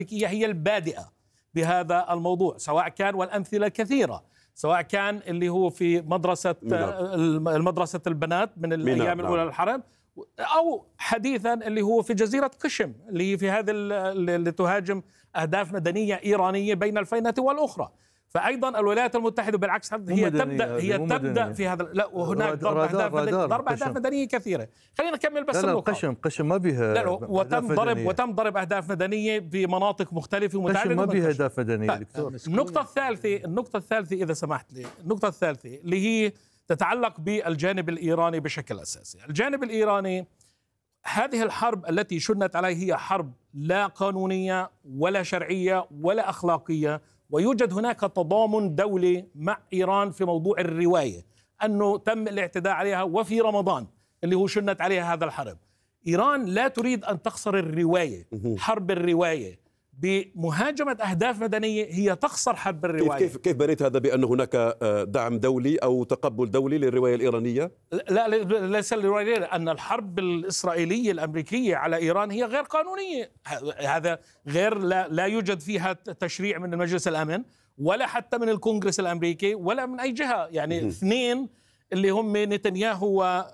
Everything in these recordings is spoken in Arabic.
هي البادئة بهذا الموضوع، سواء كان والأمثلة كثيرة، سواء كان اللي هو في مدرسة البنات من الأيام الأولى للحرب، أو حديثا اللي هو في جزيرة قشم اللي في هذا اللي تهاجم أهداف مدنية إيرانية بين الفينة والأخرى. فأيضا الولايات المتحدة بالعكس هي تبدأ في هذا. لا، وهناك ضرب أهداف مدنية كثيرة. خلينا نكمل بس النقطة. قشم ما بها وتم ضرب أهداف مدنية في مناطق مختلفة ومتعددة. قشم ما بها أهداف مدنية دكتور. النقطة الثالثة إذا سمحت لي، النقطة الثالثة اللي هي تتعلق بالجانب الإيراني بشكل أساسي. الجانب الإيراني، هذه الحرب التي شنت عليه هي حرب لا قانونية ولا شرعية ولا أخلاقية، ويوجد هناك تضامن دولي مع إيران في موضوع الرواية، أنه تم الاعتداء عليها وفي رمضان اللي هو شنت عليها هذا الحرب. إيران لا تريد أن تخسر الرواية، حرب الرواية بمهاجمة أهداف مدنية، هي تخسر حرب الرواية. كيف بنيت هذا بأن هناك دعم دولي أو تقبل دولي للرواية الإيرانية؟ لا، ليس الرواية، أن الحرب الإسرائيلية الأمريكية على إيران هي غير قانونية. هذا غير لا يوجد فيها تشريع من المجلس الأمن ولا حتى من الكونغرس الأمريكي ولا من أي جهة. يعني اثنين اللي هم نتنياهو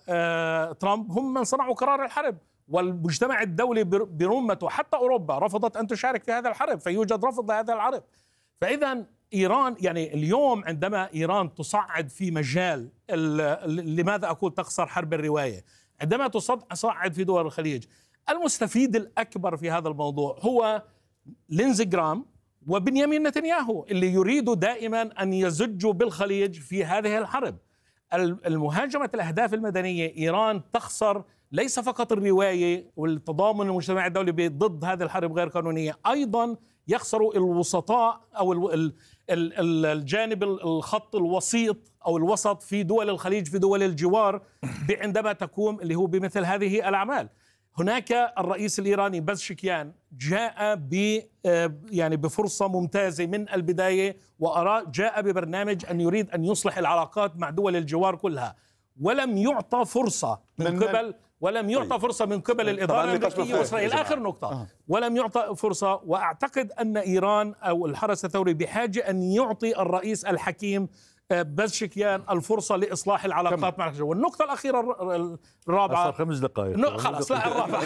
وترامب هم من صنعوا قرار الحرب، والمجتمع الدولي برمته حتى أوروبا رفضت أن تشارك في هذا الحرب، فيوجد رفض لهذا الحرب. فإذا إيران، يعني اليوم عندما إيران تصعد في مجال لماذا أقول تخسر حرب الرواية، عندما تصعد في دول الخليج، المستفيد الأكبر في هذا الموضوع هو لينزي جرام وبنيامين نتنياهو، اللي يريدوا دائما أن يزجوا بالخليج في هذه الحرب. المهاجمة الأهداف المدنية، إيران تخسر ليس فقط الرواية والتضامن المجتمع الدولي ضد هذه الحرب غير قانونية، أيضا يخسر الوسطاء أو الجانب الخط الوسيط أو الوسط في دول الخليج، في دول الجوار، عندما تقوم اللي هو بمثل هذه الأعمال. هناك الرئيس الإيراني بزشكيان جاء بفرصة ممتازة من البداية، جاء ببرنامج أن يريد أن يصلح العلاقات مع دول الجوار كلها، ولم يعطى فرصة من قبل الإدارة الأمريكية وإسرائيل. آخر نقطة، ولم يعطى فرصة. وأعتقد أن إيران أو الحرس الثوري بحاجة أن يعطي الرئيس الحكيم بزشكيان الفرصة لإصلاح العلاقات مع الجو. والنقطة الأخيرة الرابعة، 5 دقائق خلاص، لا الرابعة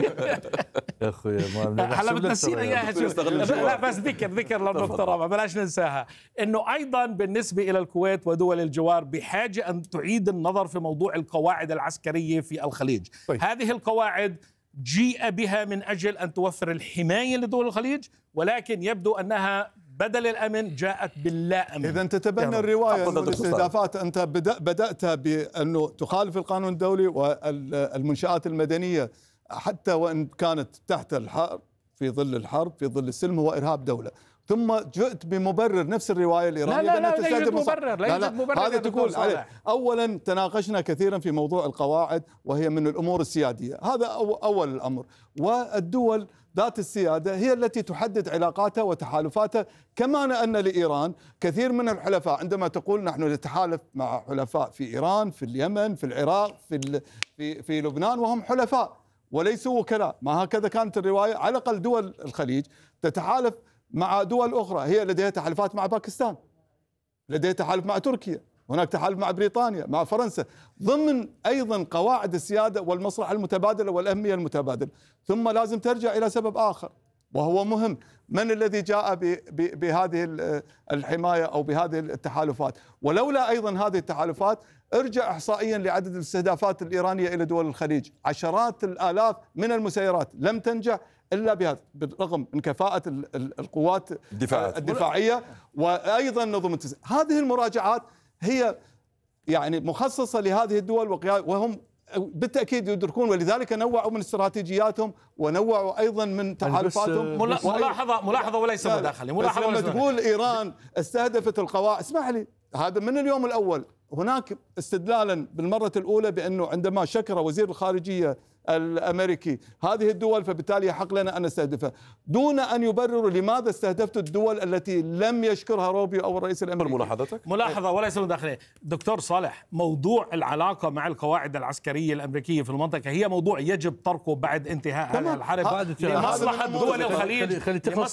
يا أخوي هلا بتنسينا إياها. لا بس ذكر للنقطة الرابعة بلاش ننساها، إنه أيضا بالنسبة إلى الكويت ودول الجوار بحاجة أن تعيد النظر في موضوع القواعد العسكرية في الخليج. هذه القواعد جيء بها من أجل أن توفر الحماية لدول الخليج، ولكن يبدو أنها بدل الأمن جاءت باللا أمن. إذا تتبنى الرواية والاستهدافات، أنت بدأت بأنه تخالف القانون الدولي والمنشآت المدنية، حتى وإن كانت تحت الحرب، في ظل الحرب، في ظل السلم، هو إرهاب دولة. ثم جئت بمبرر نفس الرواية الإيرانية. لا يوجد مبرر. هذا تقول عليه. أولا تناقشنا كثيرا في موضوع القواعد، وهي من الأمور السيادية، هذا أول الأمر. والدول ذات السيادة هي التي تحدد علاقاتها وتحالفاتها، كما أن لإيران كثير من الحلفاء. عندما تقول نحن نتحالف مع حلفاء في إيران، في اليمن، في العراق، في لبنان، وهم حلفاء وليسوا وكلاء، ما هكذا كانت الرواية. على الأقل دول الخليج تتحالف مع دول أخرى، هي لديها تحالفات مع باكستان، لديها تحالف مع تركيا، هناك تحالف مع بريطانيا، مع فرنسا، ضمن أيضا قواعد السيادة والمصلحة المتبادلة والأهمية المتبادلة. ثم لازم ترجع إلى سبب آخر وهو مهم: من الذي جاء بهذه الحماية أو بهذه التحالفات؟ ولولا أيضا هذه التحالفات، ارجع إحصائيا لعدد الاستهدافات الإيرانية إلى دول الخليج، عشرات الآلاف من المسيرات لم تنجح إلا بهذا، بالرغم من كفاءة القوات الدفاعية وأيضا نظم هذه المراجعات هي يعني مخصصة لهذه الدول، وهم بالتأكيد يدركون، ولذلك نوعوا من استراتيجياتهم ونوعوا أيضا من تحالفاتهم. ملاحظة وليس مداخلة. لما تقول إيران استهدفت القواعد، اسمح لي، هذا من اليوم الأول هناك استدلالا بالمرة الأولى بأنه عندما شكر وزير الخارجية الأمريكي هذه الدول فبالتالي يحق لنا أن نستهدفها، دون أن يبرروا لماذا استهدفت الدول التي لم يشكرها روبيو أو الرئيس الأمريكي. ملاحظة وليس مداخلة. دكتور صالح، موضوع العلاقة مع القواعد العسكرية الأمريكية في المنطقة هي موضوع يجب تركه بعد انتهاء هذه الحرب لمصلحة دول الخليج.